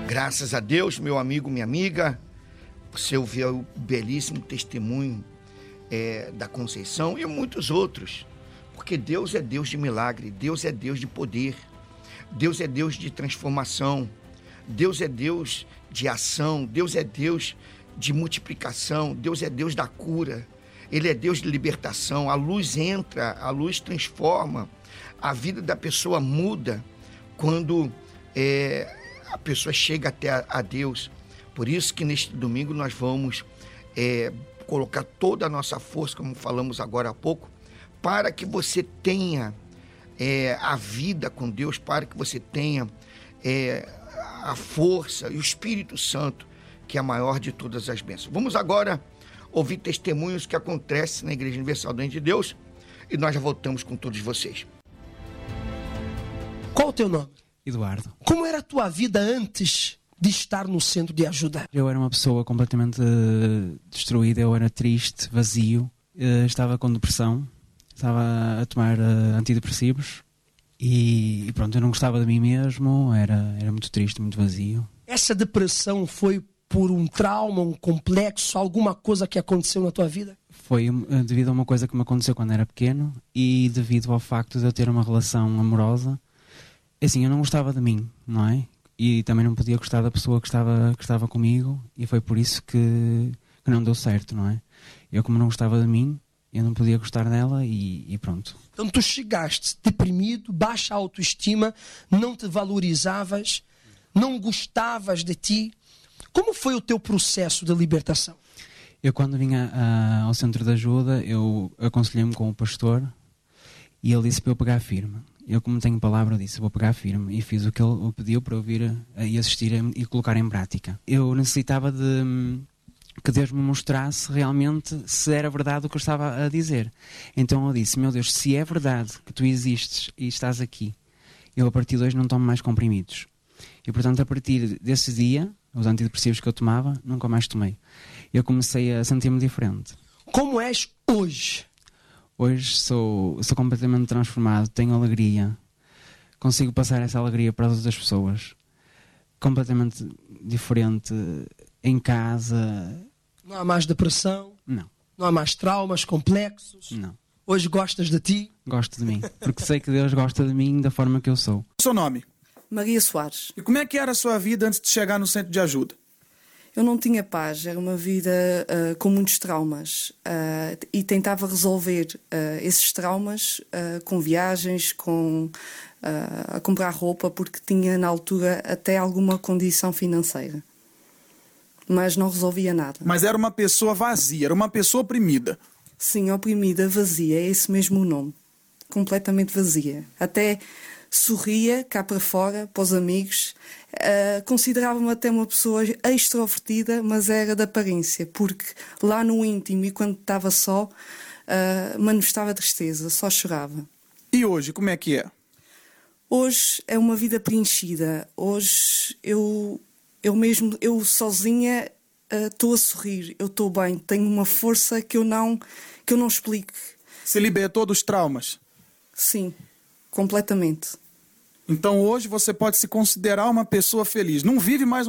Graças a Deus, meu amigo, minha amiga, você ouviu o belíssimo testemunho da Conceição e muitos outros, porque Deus é Deus de milagre, Deus é Deus de poder, Deus é Deus de transformação, Deus é Deus de ação, Deus é Deus de multiplicação, Deus é Deus da cura, Ele é Deus de libertação. A luz entra, a luz transforma, a vida da pessoa muda quando a pessoa chega até a Deus. Por isso que neste domingo nós vamos colocar toda a nossa força, como falamos agora há pouco, para que você tenha a vida com Deus, para que você tenha a força e o Espírito Santo, que é a maior de todas as bênçãos. Vamos agora ouvir testemunhos que acontecem na Igreja Universal do Reino de Deus e nós já voltamos com todos vocês. Qual o teu nome? Eduardo. Como era a tua vida antes de estar no centro de ajuda? Eu era uma pessoa completamente destruída, eu era triste, vazio, estava com depressão, estava a tomar antidepressivos e pronto, eu não gostava de mim mesmo, era muito triste, muito vazio. Essa depressão foi por um trauma, um complexo, alguma coisa que aconteceu na tua vida? Foi devido a uma coisa que me aconteceu quando era pequeno e devido ao facto de eu ter uma relação amorosa. Assim, eu não gostava de mim, não é? E também não podia gostar da pessoa que estava comigo e foi por isso que não deu certo, não é? Eu, como não gostava de mim, eu não podia gostar dela e pronto. Então tu chegaste deprimido, baixa autoestima, não te valorizavas, não gostavas de ti. Como foi o teu processo de libertação? Eu, quando vinha ao centro de ajuda, eu aconselhei-me com o pastor e ele disse para eu pegar firme. Eu, como tenho palavra, disse, vou pegar firme e fiz o que ele pediu para eu vir e assistir e colocar em prática. Eu necessitava de que Deus me mostrasse realmente se era verdade o que eu estava a dizer. Então eu disse, meu Deus, se é verdade que tu existes e estás aqui, eu a partir de hoje não tomo mais comprimidos. E portanto, a partir desse dia, os antidepressivos que eu tomava, nunca mais tomei. Eu comecei a sentir-me diferente. Como és hoje? Hoje sou completamente transformado, tenho alegria, consigo passar essa alegria para as outras pessoas. Completamente diferente, em casa. Não há mais depressão? Não. Não há mais traumas complexos? Não. Hoje gostas de ti? Gosto de mim, porque sei que Deus gosta de mim da forma que eu sou. Seu nome? Maria Soares. E como é que era a sua vida antes de chegar no centro de ajuda? Eu não tinha paz, era uma vida com muitos traumas e tentava resolver esses traumas com viagens, a comprar roupa, porque tinha na altura até alguma condição financeira. Mas não resolvia nada. Mas era uma pessoa vazia, era uma pessoa oprimida. Sim, oprimida, vazia, é esse mesmo o nome. Completamente vazia. Até sorria cá para fora, para os amigos. Considerava-me até uma pessoa extrovertida, mas era de aparência, porque lá no íntimo e quando estava só, manifestava tristeza, só chorava. E hoje, como é que é? Hoje é uma vida preenchida. Hoje eu sozinha estou a sorrir, eu estou bem, tenho uma força que eu não explico. Se libertou dos traumas? Sim, completamente. Então hoje você pode se considerar uma pessoa feliz. Não vive mais